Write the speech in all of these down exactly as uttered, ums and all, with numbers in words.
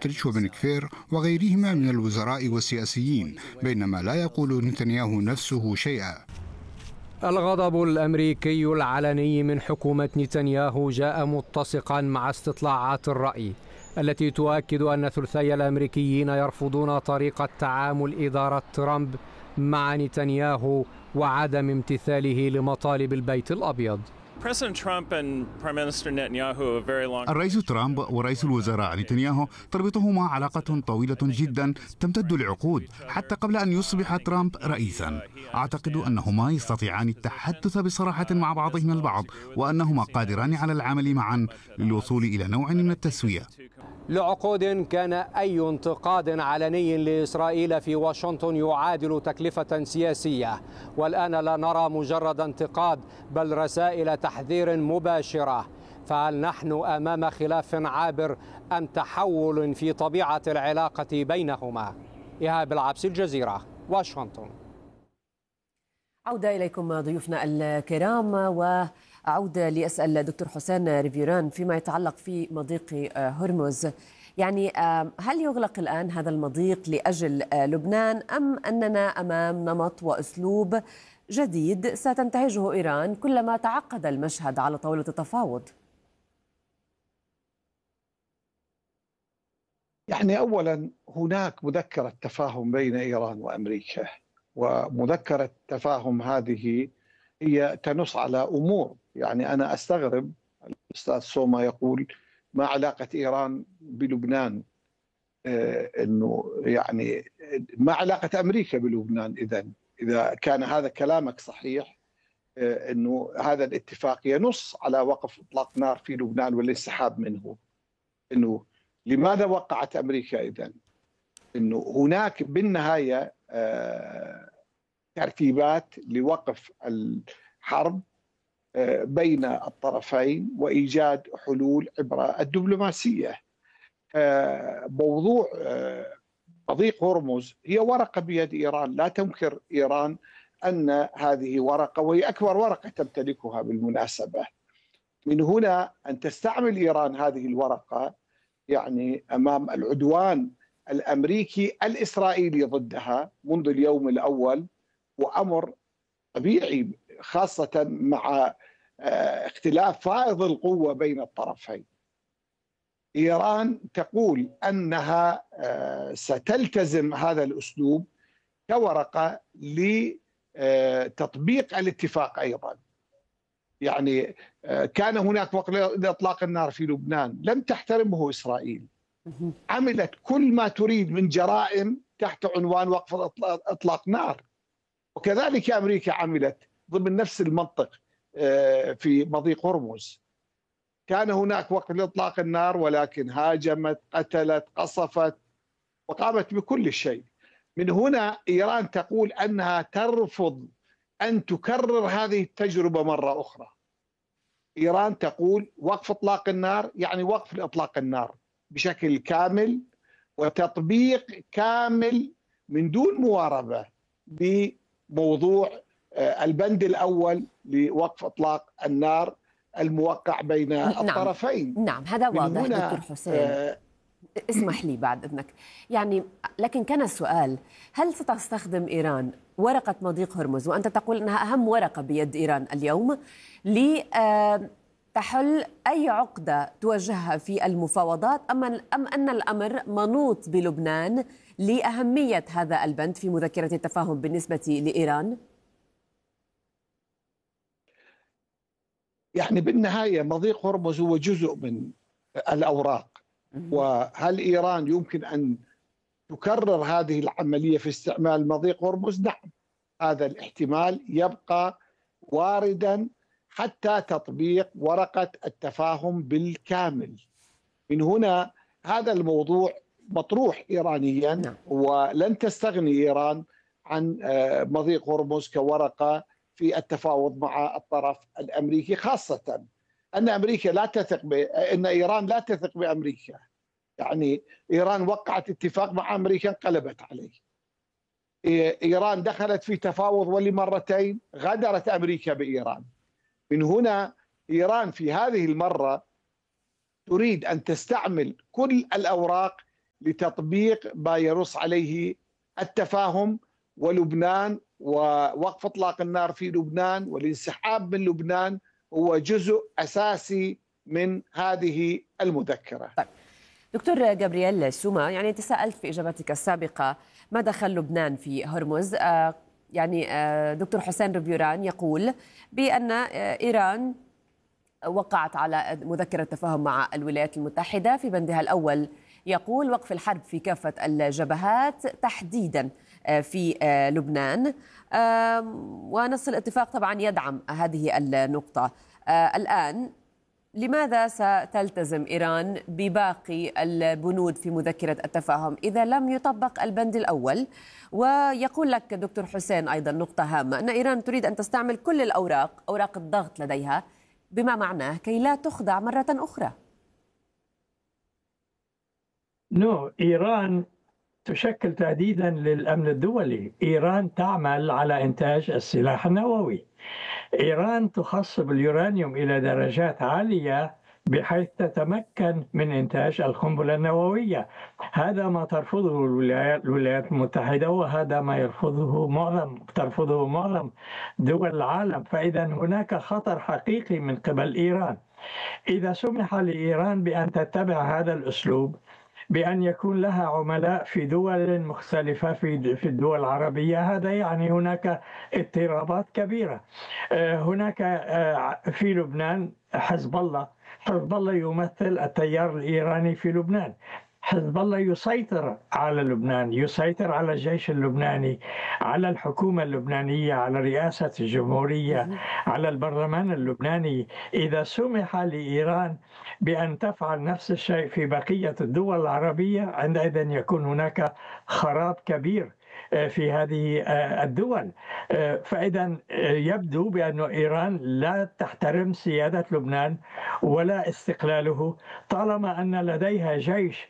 سموتريتش وبن كفير وغيرهما من الوزراء والسياسيين، بينما لا يقول نتنياهو نفسه شيئا. الغضب الأمريكي العلني من حكومة نتنياهو جاء متسقا مع استطلاعات الرأي التي تؤكد أن ثلثي الأمريكيين يرفضون طريقة تعامل إدارة ترامب مع نتنياهو وعدم امتثاله لمطالب البيت الأبيض. الرئيس ترامب ورئيس الوزراء نتنياهو تربطهما علاقة طويلة جدا تمتد لعقود حتى قبل أن يصبح ترامب رئيسا. أعتقد أنهما يستطيعان التحدث بصراحة مع بعضهما البعض، وأنهما قادران على العمل معا للوصول إلى نوع من التسوية. لعقود كان أي انتقاد علني لإسرائيل في واشنطن يعادل تكلفة سياسية، والآن لا نرى مجرد انتقاد بل رسائل تحذير مباشرة. فهل نحن أمام خلاف عابر أم تحول في طبيعة العلاقة بينهما؟ إيهاب العبسي، الجزيرة، واشنطن. عودة إليكم ضيوفنا الكرام، وعودة لأسأل دكتور حسين ريفيران فيما يتعلق في مضيق هرمز. يعني هل يغلق الآن هذا المضيق لأجل لبنان، أم أننا أمام نمط وأسلوب جديد ستنتهجه إيران كلما تعقد المشهد على طاولة التفاوض؟ يعني أولا هناك مذكرة تفاهم بين إيران وأمريكا، ومذكرة التفاهم هذه هي تنص على أمور. يعني أنا أستغرب الأستاذ سوما يقول ما علاقة إيران بلبنان، آه إنه يعني ما علاقة أمريكا بلبنان. إذا إذا كان هذا كلامك صحيح، آه إنه هذا الاتفاق ينص على وقف إطلاق نار في لبنان والانسحاب منه، إنه لماذا وقعت أمريكا إذن؟ إنه هناك بالنهاية آه ترتيبات لوقف الحرب آه بين الطرفين وإيجاد حلول عبر الدبلوماسية. آه موضوع آه مضيق هرمز هي ورقة بيد إيران، لا تنكر إيران أن هذه ورقة، وهي أكبر ورقة تمتلكها بالمناسبة. من هنا أن تستعمل إيران هذه الورقة يعني أمام العدوان الأمريكي الإسرائيلي ضدها منذ اليوم الأول، وأمر طبيعي خاصة مع اختلاف فائض القوة بين الطرفين. إيران تقول أنها ستلتزم هذا الأسلوب كورقة لتطبيق الاتفاق أيضا. يعني كان هناك وقت لإطلاق النار في لبنان لم تحترمه إسرائيل، عملت كل ما تريد من جرائم تحت عنوان وقف إطلاق نار، وكذلك أمريكا عملت ضمن نفس المنطق في مضيق هرمز. كان هناك وقت لإطلاق النار ولكن هاجمت، قتلت، قصفت، وقامت بكل شيء. من هنا إيران تقول أنها ترفض أن تكرر هذه التجربة مرة أخرى. إيران تقول وقف إطلاق النار يعني وقف لإطلاق النار بشكل كامل وتطبيق كامل من دون مواربة بموضوع البند الأول لوقف إطلاق النار الموقع بين نعم. الطرفين. نعم، هذا واضح دكتور حسين. آه اسمح لي بعد إذنك، يعني لكن كان السؤال هل ستستخدم إيران ورقة مضيق هرمز، وأنت تقول أنها أهم ورقة بيد إيران اليوم، لتحل أي عقدة توجهها في المفاوضات، أم أم أن الأمر منوط بلبنان لأهمية هذا البند في مذكرة التفاهم بالنسبة لإيران؟ يعني بالنهاية مضيق هرمز هو جزء من الأوراق، وهل إيران يمكن أن تكرر هذه العملية في استعمال مضيق هرمز؟ نعم، هذا الاحتمال يبقى واردا حتى تطبيق ورقة التفاهم بالكامل. من هنا هذا الموضوع مطروح إيرانيا، نعم. ولن تستغني إيران عن مضيق هرمز كورقة في التفاوض مع الطرف الأمريكي، خاصة أن أمريكا لا تثق ب... أن إيران لا تثق بأمريكا. يعني إيران وقعت اتفاق مع أمريكا انقلبت عليه. إيران دخلت في تفاوض ولمرتين غادرت أمريكا بإيران. من هنا إيران في هذه المرة تريد أن تستعمل كل الأوراق لتطبيق ما ينص عليه التفاهم، ولبنان ووقف إطلاق النار في لبنان والانسحاب من لبنان هو جزء أساسي من هذه المذكرة. طيب. دكتور جابرييل سوما، يعني تساءلت في إجابتك السابقة ما دخل لبنان في هرمز. آه يعني آه دكتور حسين ريفيوران يقول بأن آه إيران وقعت على مذكرة تفاهم مع الولايات المتحدة، في بندها الأول يقول وقف الحرب في كافة الجبهات تحديدا في لبنان، ونص الاتفاق طبعا يدعم هذه النقطة. الآن لماذا ستلتزم إيران بباقي البنود في مذكرة التفاهم إذا لم يطبق البند الأول؟ ويقول لك دكتور حسين أيضا نقطة هامة، أن إيران تريد أن تستعمل كل الأوراق، أوراق الضغط لديها، بما معناه كي لا تخضع مرة أخرى. نو إيران تشكل تهديدا للأمن الدولي. إيران تعمل على إنتاج السلاح النووي. إيران تخصب اليورانيوم إلى درجات عالية بحيث تتمكن من إنتاج القنبلة النووية. هذا ما ترفضه الولايات المتحدة، وهذا ما يرفضه معظم ترفضه معظم دول العالم. فإذا هناك خطر حقيقي من قبل إيران. إذا سمح لإيران بأن تتبع هذا الأسلوب، بأن يكون لها عملاء في دول مختلفة في في الدول العربية، هذا يعني هناك اضطرابات كبيرة. هناك في لبنان حزب الله، حزب الله يمثل التيار الإيراني في لبنان. حزب الله يسيطر على لبنان، يسيطر على الجيش اللبناني، على الحكومة اللبنانية، على رئاسة الجمهورية، على البرلمان اللبناني. إذا سمح لإيران بأن تفعل نفس الشيء في بقية الدول العربية، عندئذ يكون هناك خراب كبير في هذه الدول. فإذا يبدو بأن إيران لا تحترم سيادة لبنان ولا استقلاله، طالما أن لديها جيش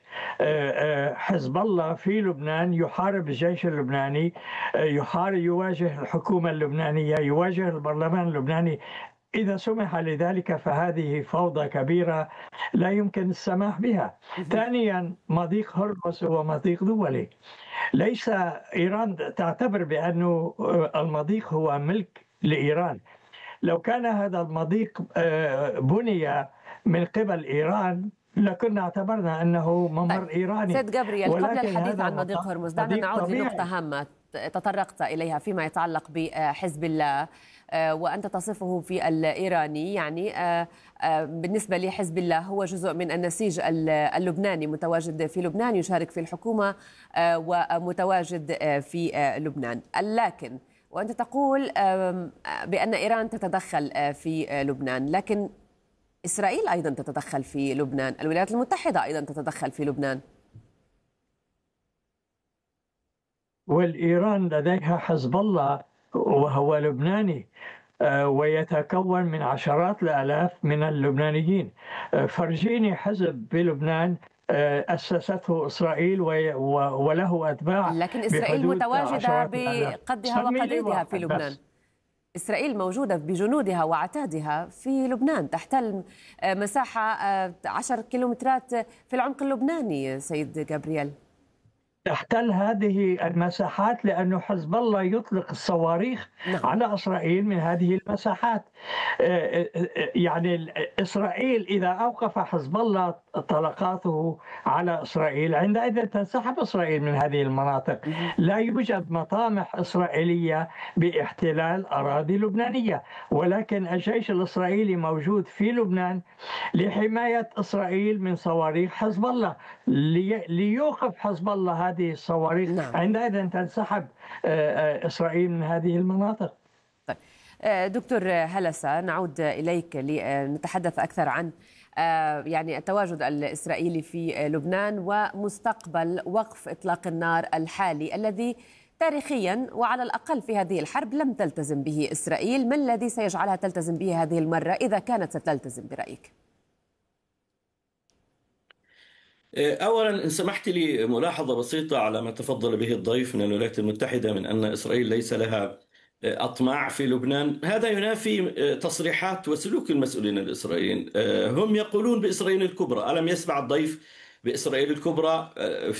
حزب الله في لبنان يحارب الجيش اللبناني، يحارب يواجه الحكومة اللبنانية، يواجه البرلمان اللبناني. إذا سمح لذلك فهذه فوضى كبيرة لا يمكن السماح بها. ثانيا، مضيق هرمز هو مضيق دولي. ليس إيران تعتبر بأن المضيق هو ملك لإيران. لو كان هذا المضيق بني من قبل إيران لكنا اعتبرنا أنه ممر إيراني. سيد جابرييل، قبل الحديث عن مضيق هرمز دعنا نعود لنقطة هامة تطرقت إليها فيما يتعلق بحزب الله، وأنت تصفه في الإيراني، يعني بالنسبة لحزب الله هو جزء من النسيج اللبناني، متواجد في لبنان، يشارك في الحكومة ومتواجد في لبنان. لكن وأنت تقول بأن إيران تتدخل في لبنان، لكن إسرائيل أيضا تتدخل في لبنان، الولايات المتحدة أيضا تتدخل في لبنان. والإيران لديها حزب الله وهو لبناني، ويتكون من عشرات الآلاف من اللبنانيين. فرجيني حزب بلبنان أسسته إسرائيل وله أتباع، لكن إسرائيل متواجدة بقدها وقديدها في لبنان. بس. إسرائيل موجودة بجنودها وعتادها في لبنان، تحتل مساحة عشر كيلومترات في العمق اللبناني. سيد جابرييل، تحتل هذه المساحات لأنه حزب الله يطلق الصواريخ نعم. على إسرائيل من هذه المساحات. يعني إسرائيل إذا أوقف حزب الله طلقاته على إسرائيل، عندئذ تنسحب إسرائيل من هذه المناطق. لا يوجد مطامح إسرائيلية باحتلال أراضي لبنانية، ولكن الجيش الإسرائيلي موجود في لبنان لحماية إسرائيل من صواريخ حزب الله. ليوقف حزب الله هذه الصواريخ نعم. عندئذ تنسحب إسرائيل من هذه المناطق. طيب. دكتور هلسة، نعود إليك لنتحدث أكثر عن يعني التواجد الإسرائيلي في لبنان ومستقبل وقف إطلاق النار الحالي الذي تاريخيا وعلى الأقل في هذه الحرب لم تلتزم به إسرائيل. ما الذي سيجعلها تلتزم به هذه المرة إذا كانت ستلتزم برأيك؟ أولا إن سمحت لي ملاحظة بسيطة على ما تفضل به الضيف من الولايات المتحدة من أن إسرائيل ليس لها أطماع في لبنان. هذا ينافي تصريحات وسلوك المسؤولين الإسرائيليين. هم يقولون بإسرائيل الكبرى. ألم يسمع الضيف بإسرائيل الكبرى